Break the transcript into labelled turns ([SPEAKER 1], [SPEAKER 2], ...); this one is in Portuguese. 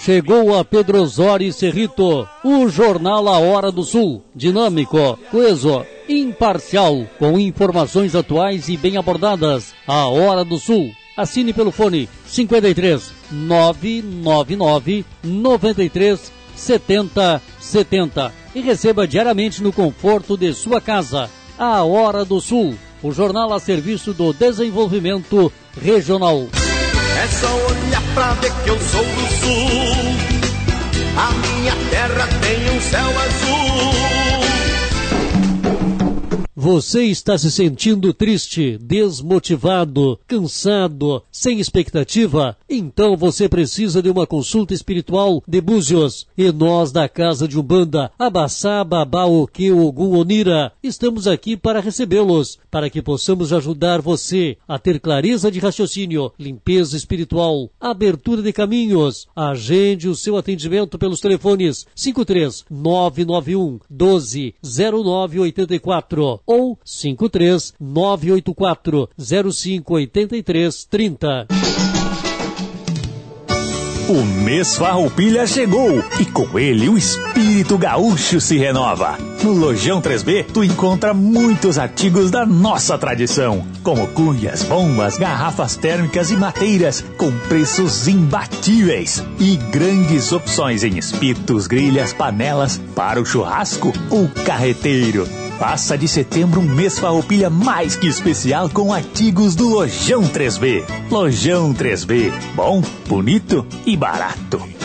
[SPEAKER 1] Chegou a Pedro Osório e Cerrito, o jornal A Hora do Sul, dinâmico, coeso, imparcial, com informações atuais e bem abordadas. A Hora do Sul. Assine pelo fone 53 999 93 70 70 e receba diariamente no conforto de sua casa. A Hora do Sul, o jornal a serviço do desenvolvimento regional.
[SPEAKER 2] É só olhar pra ver que eu sou do sul. A minha terra tem um céu azul.
[SPEAKER 1] Você está se sentindo triste, desmotivado, cansado, sem expectativa? Então você precisa de uma consulta espiritual de Búzios. E nós da Casa de Umbanda, Abaçá, Babá, Oque, Ogum, Onira, estamos aqui para recebê-los, para que possamos ajudar você a ter clareza de raciocínio, limpeza espiritual, abertura de caminhos. Agende o seu atendimento pelos telefones 53 991 12 0984 ou 53 984 05 83 30.
[SPEAKER 3] O mês Farroupilha chegou e com ele o espírito gaúcho se renova. No Lojão 3B tu encontra muitos artigos da nossa tradição, como cuias, bombas, garrafas térmicas e mateiras, com preços imbatíveis e grandes opções em espetos, grelhas, panelas para o churrasco ou carreteiro. Faça de setembro um mês Farroupilha mais que especial com artigos do Lojão 3B. Lojão 3B, bom, bonito e barato.